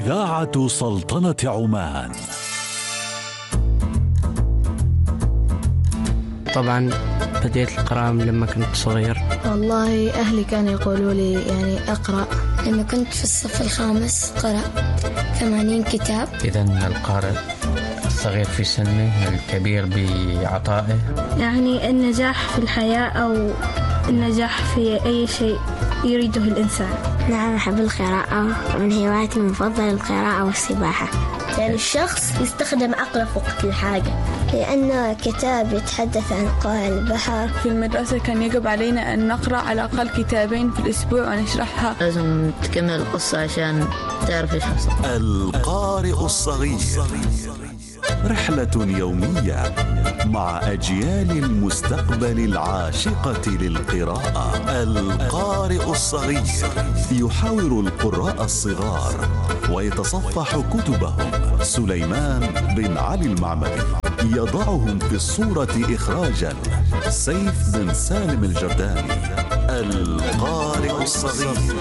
إذاعة سلطنة عمان. طبعا بديت القراءة لما كنت صغير. والله أهلي كانوا يقولوا لي يعني أقرأ. لما كنت في الصف الخامس قرأت 80 كتاب. إذن القارئ الصغير في سنه الكبير بعطائه. يعني النجاح في الحياة أو النجاح في أي شيء يريده الإنسان. نعم، أحب القراءة، من هواياتي المفضلة القراءة والسباحة. يعني الشخص يستخدم عقله في وقت الحاجة، لأنه كتاب يتحدث عن قاع البحر. في المدرسة كان يجب علينا أن نقرأ على الأقل كتابين في الأسبوع ونشرحها. لازم تكمل القصة عشان تعرف إيش حصل. القارئ الصغير، رحلة يومية مع أجيال المستقبل العاشقة للقراءة. القارئ الصغير يحاور القراء الصغار ويتصفح كتبهم. سليمان بن علي المعمري يضعهم في الصورة إخراجا. سيف بن سالم الجرداني. القارئ الصغير.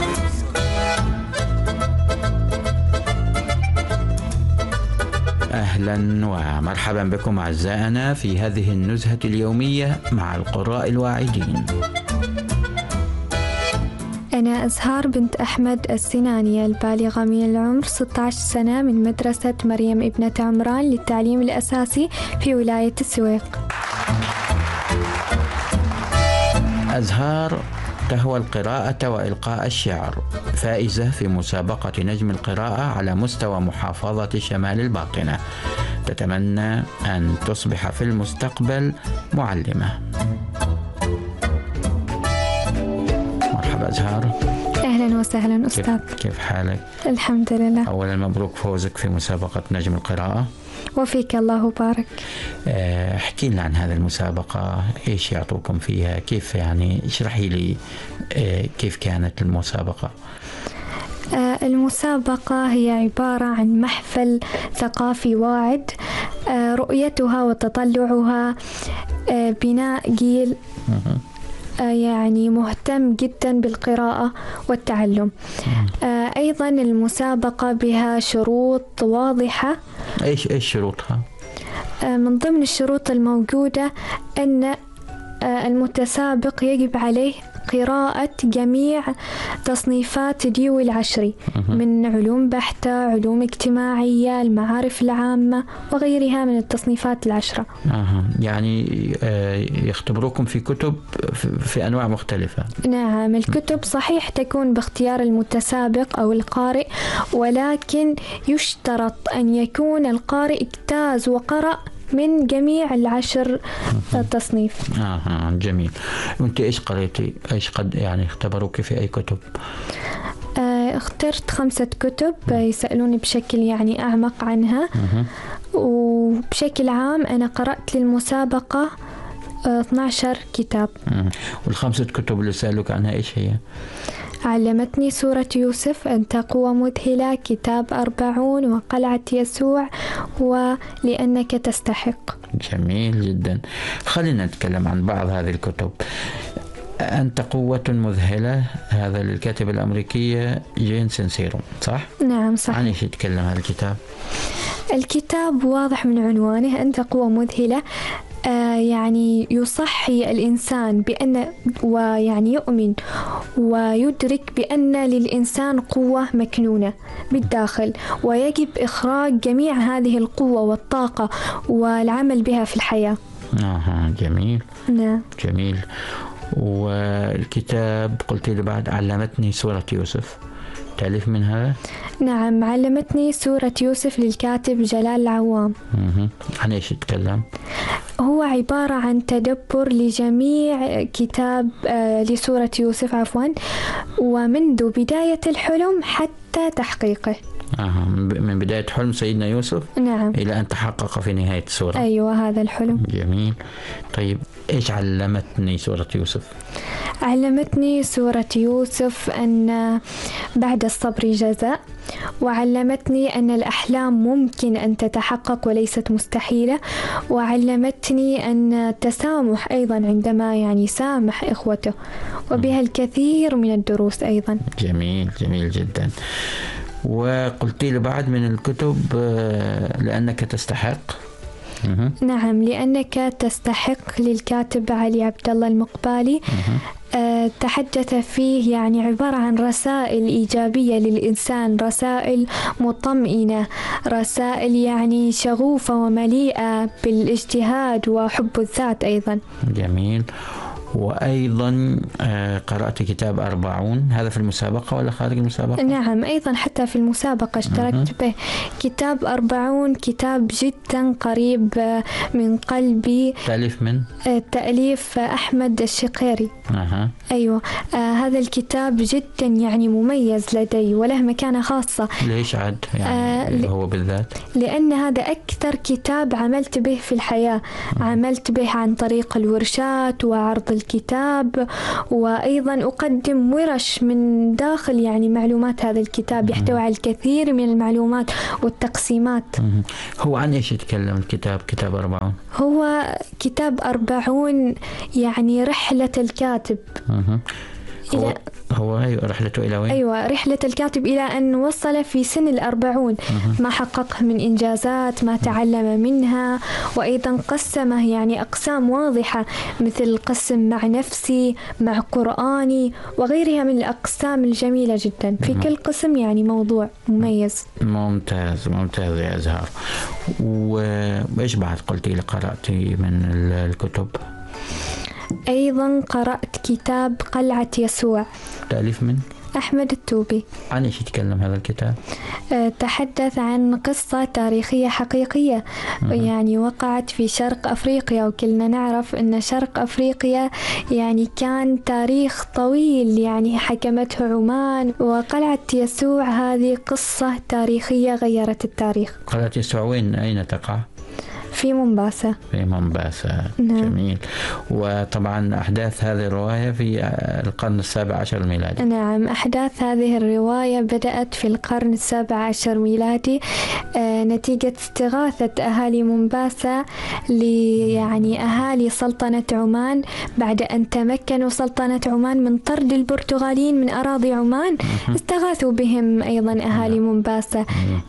أهلا ومرحبا بكم أعزائنا في هذه النزهة اليومية مع القراء الواعدين. أنا أزهار بنت أحمد السنانية البالغة من العمر 16 سنة من مدرسة مريم ابنة عمران للتعليم الأساسي في ولاية السويق. أزهار تهوى القراءة وإلقاء الشعر، فائزة في مسابقة نجم القراءة على مستوى محافظة شمال الباطنة، تتمنى أن تصبح في المستقبل معلمة. مرحبا أزهار. أهلا وسهلا أستاذ. كيف حالك؟ الحمد لله. أولا مبروك فوزك في مسابقة نجم القراءة. وفيك الله بارك. احكي لنا عن هذه المسابقة، ايش يعطوكم فيها، كيف يعني اشرحي لي كيف كانت المسابقة. المسابقة هي عبارة عن محفل ثقافي واعد، رؤيتها وتطلعها بناء جيل يعني مهتم جدا بالقراءة والتعلم. أيضا المسابقة بها شروط واضحة. إيش شروطها؟ من ضمن الشروط الموجودة أن المتسابق يجب عليه قراءة جميع تصنيفات ديوي العشري من علوم بحتة، علوم اجتماعية، المعارف العامة وغيرها من التصنيفات العشرة. يعني يختبروكم في كتب في أنواع مختلفة. نعم، الكتب صحيح تكون باختيار المتسابق أو القارئ، ولكن يشترط أن يكون القارئ اجتاز وقرأ من جميع العشر تصنيف. جميل. وانت ايش قريتي؟ ايش قد يعني اختبروك في اي كتب؟ اخترت 5 كتب يسألوني بشكل يعني أعمق عنها. وبشكل عام أنا قرأت للمسابقة 12 كتاب. والخمسة كتب اللي سألوك عنها ايش هي؟ علمتني سورة يوسف، أنت قوة مذهلة، كتاب 40، وقلعة يسوع، ولأنك تستحق. جميل جدا. خلينا نتكلم عن بعض هذه الكتب. أنت قوة مذهلة، هذا للكاتب الأمريكية جين سينسيرو، صح؟ نعم صح. عن ايش يتكلم هذا الكتاب؟ الكتاب واضح من عنوانه، أنت قوة مذهلة. يعني يصحي الإنسان بأن ويعني يؤمن ويدرك بأن للإنسان قوة مكنونة بالداخل، ويجب إخراج جميع هذه القوة والطاقة والعمل بها في الحياة. جميل. نعم جميل. والكتاب قلت لي بعد علمتني سورة يوسف، تأليف من هذا؟ نعم، علمتني سورة يوسف للكاتب جلال العوام. عن ايش يتكلم؟ هو عبارة عن تدبر لجميع كتاب لسورة يوسف ومنذ بداية الحلم حتى تحقيقه. من بداية حلم سيدنا يوسف نعم إلى أن تحقق في نهاية السورة. أيوة هذا الحلم. جميل. طيب إيش علمتني سورة يوسف؟ علمتني سورة يوسف أن بعد الصبر جزاء، وعلمتني أن الأحلام ممكن أن تتحقق وليست مستحيلة، وعلمتني أن التسامح أيضا عندما يعني سامح إخوته، وبها الكثير من الدروس أيضا. جميل جميل جدا. وقلت لي بعد من الكتب لأنك تستحق. نعم، لأنك تستحق للكاتب علي عبد الله المقبالي. تحدث فيه يعني عبارة عن رسائل إيجابية للإنسان، رسائل مطمئنة، رسائل يعني شغوفة ومليئة بالاجتهاد وحب الذات أيضا. جميل. وأيضا قرأت كتاب 40، هذا في المسابقة ولا خارج المسابقة؟ نعم، أيضا حتى في المسابقة اشتركت به. كتاب 40 كتاب جدا قريب من قلبي. تأليف من؟ تأليف أحمد الشقيري. أيوة. هذا الكتاب جدا يعني مميز لدي وله مكانة خاصة. ليش عاد يعني هو بالذات؟ لأن هذا أكثر كتاب عملت به في الحياة. عملت به عن طريق الورشات وعرض الكتاب، وأيضا أقدم ورش من داخل يعني معلومات هذا الكتاب، يحتوي على الكثير من المعلومات والتقسيمات. هو عن إيش يتكلم الكتاب؟ كتاب 40 هو كتاب 40 يعني رحلة الكاتب. هو رحلته إلى وين؟ أيوة، رحلة الكاتب إلى أن وصل في سن 40، ما حققه من إنجازات، ما تعلم منها، وأيضا قسمه يعني أقسام واضحة، مثل قسم مع نفسي، مع قرآني، وغيرها من الأقسام الجميلة جدا. في كل قسم يعني موضوع مميز. ممتاز ممتاز يا أزهار. وإيش بعد قلتي لي قرأتي من الكتب؟ أيضا قرأت كتاب قلعة يسوع. تأليف من؟ أحمد التوبي. عن إيش يتكلم هذا الكتاب؟ تحدث عن قصة تاريخية حقيقية يعني وقعت في شرق أفريقيا، وكلنا نعرف أن شرق أفريقيا يعني كان تاريخ طويل يعني حكمته عمان، وقلعة يسوع هذه قصة تاريخية غيرت التاريخ. قلعة يسوع وين أين تقع؟ في مومباسا. في مومباسا. جميل. وطبعا أحداث هذه الرواية في القرن 17 الميلادي. نعم، أحداث هذه الرواية بدأت في القرن 17 ميلادي نتيجة استغاثة أهالي مومباسا يعني أهالي سلطنة عمان بعد أن تمكنوا سلطنة عمان من طرد البرتغاليين من أراضي عمان. استغاثوا بهم أيضا أهالي مومباسا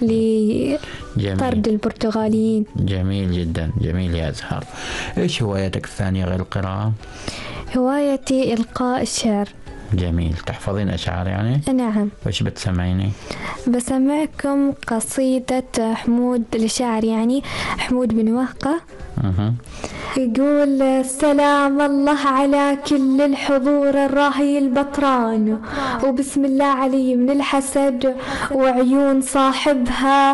لطرد البرتغاليين. جميل جدا. جميل يا أزهار. إيش هوايتك الثانية غير القراءة؟ هوايتي إلقاء الشعر. جميل. تحفظين أشعار يعني؟ نعم. وإيش بتسمعيني؟ بسمعكم قصيدة حمود الشاعر يعني حمود بن وهقة. يقول: سلام الله على كل الحضور الراهي البطران، وبسم الله علي من الحسد وعيون صاحبها